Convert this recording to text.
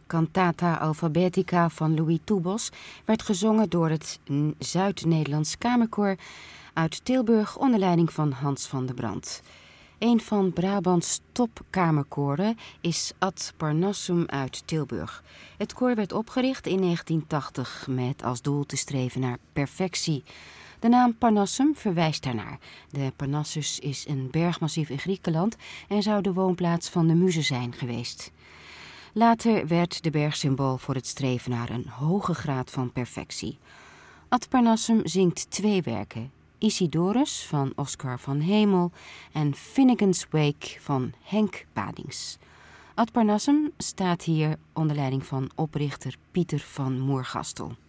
Cantata Alphabetica van Louis Toubos werd gezongen door het Zuid-Nederlands Kamerkoor uit Tilburg onder leiding van Hans van der Brandt. Een van Brabants topkamerkoren is Ad Parnassum uit Tilburg. Het koor werd opgericht in 1980 met als doel te streven naar perfectie. De naam Parnassum verwijst daarnaar. De Parnassus is een bergmassief in Griekenland en zou de woonplaats van de muzen zijn geweest. Later werd de berg symbool voor het streven naar een hoge graad van perfectie. Ad Parnassum zingt 2 werken: Isidorus van Oscar van Hemel en Finnegan's Wake van Henk Badings. Ad Parnassum staat hier onder leiding van oprichter Pieter van Moergastel.